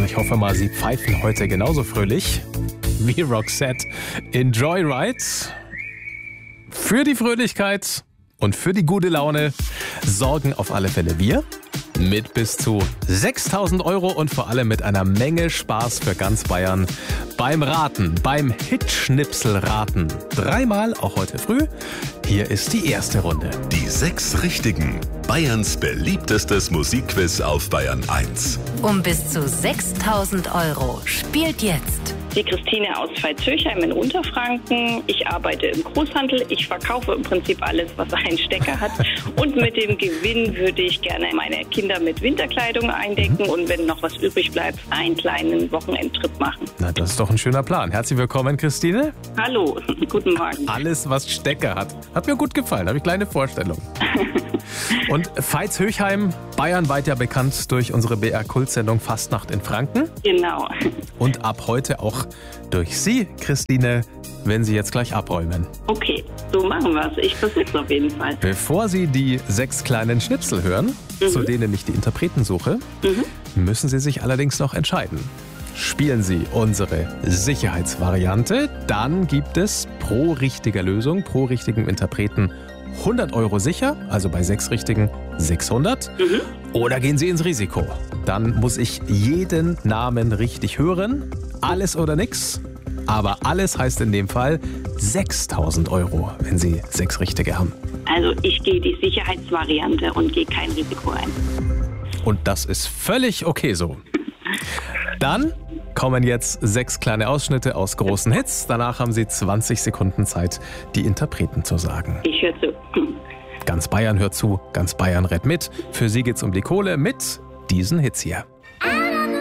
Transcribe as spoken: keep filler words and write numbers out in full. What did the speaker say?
Ich hoffe mal, Sie pfeifen heute genauso fröhlich wie Roxette in Joyride. Für die Fröhlichkeit und für die gute Laune sorgen auf alle Fälle wir. Mit bis zu sechstausend Euro und vor allem mit einer Menge Spaß für ganz Bayern beim Raten, beim Hitschnipselraten. Dreimal, auch heute früh. Hier ist die erste Runde. Die sechs Richtigen. Bayerns beliebtestes Musikquiz auf Bayern eins. Um bis zu sechstausend Euro. Spielt jetzt die Christine aus Veitshöchheim in Unterfranken. Ich arbeite im Großhandel. Ich verkaufe im Prinzip alles, was einen Stecker hat. Und mit dem Gewinn würde ich gerne meine Kinder mit Winterkleidung eindecken und wenn noch was übrig bleibt, einen kleinen Wochenendtrip machen. Na, das ist doch ein schöner Plan. Herzlich willkommen, Christine. Hallo, guten Morgen. Alles, was Stecker hat. Hat mir gut gefallen, habe ich kleine Vorstellung. Und Veitshöchheim, bayernweit ja bekannt durch unsere B R-Kultsendung Fastnacht in Franken. Genau. Und ab heute auch durch Sie, Christine, wenn Sie jetzt gleich abräumen. Okay, so machen wir es. Ich versuche es auf jeden Fall. Bevor Sie die sechs kleinen Schnipsel hören, mhm. zu denen ich die Interpreten suche, mhm. müssen Sie sich allerdings noch entscheiden. Spielen Sie unsere Sicherheitsvariante, dann gibt es pro richtiger Lösung, pro richtigen Interpreten hundert Euro sicher, also bei sechs Richtigen sechshundert. Mhm. Oder gehen Sie ins Risiko. Dann muss ich jeden Namen richtig hören. Alles oder nix. Aber alles heißt in dem Fall sechstausend Euro, wenn Sie sechs Richtige haben. Also ich gehe die Sicherheitsvariante und gehe kein Risiko ein. Und das ist völlig okay so. Dann kommen jetzt sechs kleine Ausschnitte aus großen Hits. Danach haben Sie zwanzig Sekunden Zeit, die Interpreten zu sagen. Ich höre zu. Ganz Bayern hört zu, ganz Bayern rät mit. Für Sie geht's um die Kohle mit diesen Hits hier.